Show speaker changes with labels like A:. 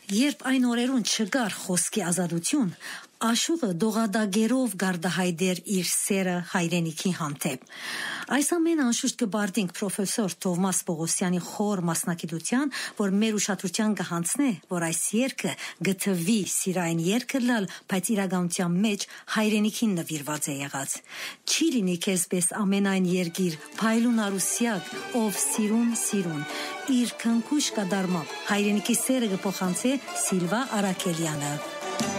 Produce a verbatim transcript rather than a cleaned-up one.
A: Երբ այն օրերուն չկար խոսքի ազատություն, Աշուղը դողադագերով գարդահայտեր իր սերը հայրենիքի հանդեպ։ Այս ամենը անշուշտ կբարդինք պրոֆեսոր Թովմաս Պողոսյանի խոր մասնագիտության, որ մեր ուշադրության կհանձնե, որ այս երգը գտվի սիրային երգը լալ, բայց իրականության մեջ հայրենիքին նվիրված է եղած։ Չի լինի քեզպես ամենայն երգիր փայլուն արուսյակ, ով սիրուն սիրուն, իր քնքուշ կդարմամբ հայրենիքի սերը կփոխանցե Սիլվա Արաքելյանը։